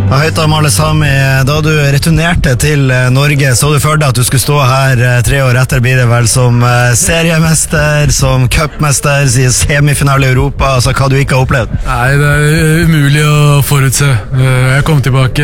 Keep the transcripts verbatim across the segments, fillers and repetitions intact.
Høytam alle sammen, da du returnerte til Norge, så du for deg at du skulle stå her tre år etter, blir det vel som seriemester, som cupmester, semifinale i Europa, altså hva du ikke har opplevd? Nei, det er umulig å forutse. Jeg kom tilbake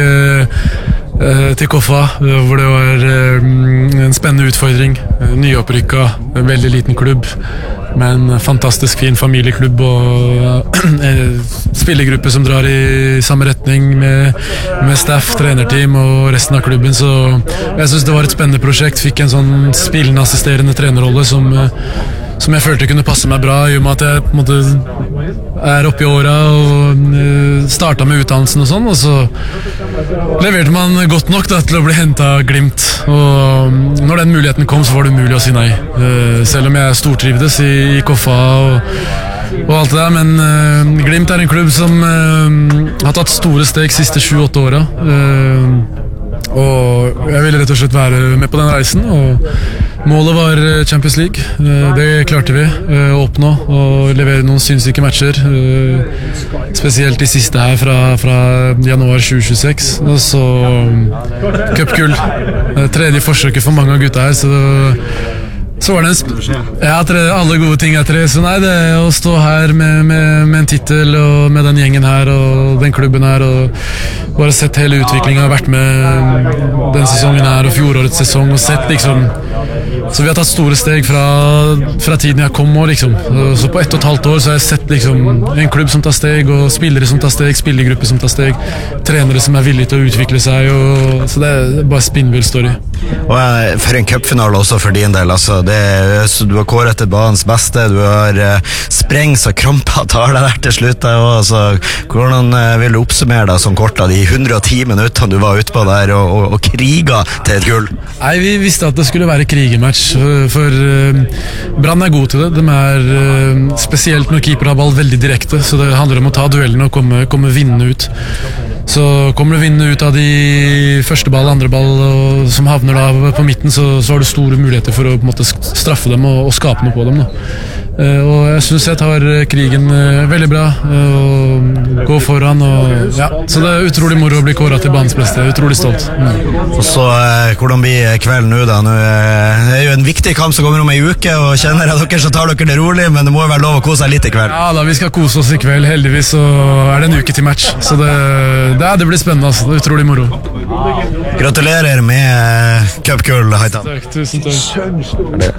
til Koffa, hvor det var en spennende utfordring, nyopprykka, en veldig liten klubb, men en fantastisk fin familieklubb og en spillergruppe som drar i samme retning med, med staff, trenerteam og resten av klubben, så jeg synes det var et spennende prosjekt. Fikk en sånn spillende assisterende trenerrolle som, som jeg følte kunne passe meg bra, i og med at jeg på en måte er oppe i åra og starta med utdannelsen og sånn, og så leverte man godt nok da, til å bli hentet av Glimt, og når den muligheten kom, så var det umulig å si nei, selv om jeg stortrivdes i, i Koffa og, og alt det der, men uh, Glimt er en klubb som uh, har tatt store steg siste sju-åtte åra, uh, og jeg ville rett og slett være med på den reisen, og målet var Champions League. Det klarte vi å oppnå og levere noen sinnssyke matcher, spesielt de siste her fra, fra januar tjue tjueseks, og så cupgull, tredje forsøket for mange av gutta her, så så var det en ja, tre, alle gode ting er tre, så nei, det er å stå her med, med, med en titel og med den gjengen her og den klubben her og bare sett hele utviklingen, har vært med den sesongen her og fjorårets sesong og sett liksom, så vi har tatt store steg fra, fra tiden jeg kom og liksom, så på ett og et halvt år så har jeg sett liksom en klubb som tar steg og spillere som tar steg, spillergrupper som tar steg, trenere som er villige til å utvikle seg, og, så det er bare spinnvill story. Og for en cupfinale også for din del, altså det, du har kåret til banens beste, du har uh, sprengt så krompa tar deg der til slutt, og, altså, hvordan uh, vil du oppsummere deg som kort av de hundre og ti minuttene du var ute på der og, og, og kriga til et gull? Nei, vi visste at det skulle være krigematch, for, for uh, Brann er god til det, de er uh, spesielt når keeper har ball veldig direkte, så det handler om å ta duellene og komme, komme vinnende ut. Så kommer du vinnende ut av de første ball, andre ball og, som havner da på midten, så, så har du store muligheter for å på en måte straffe dem og, og skape noe på dem da. Uh, og jeg synes jeg tar krigen uh, veldig bra uh, og går foran og, ja, så det er utrolig moro å bli kåret til banens beste, jeg er utrolig stolt. Mm. Og så uh, hvordan blir kvelden nå da? Nå, uh, det er jo en viktig kamp som kommer om en uke, og kjenner jeg dere så tar dere det rolig, men det må jo være lov å kose seg litt i kveld. Ja da, vi skal kose oss i kveld, heldigvis så er det en uke til match, så det, det, det blir spennende, altså. Det er utrolig moro. Gratulerer med cupgull, Høytam. Takk, tusen takk.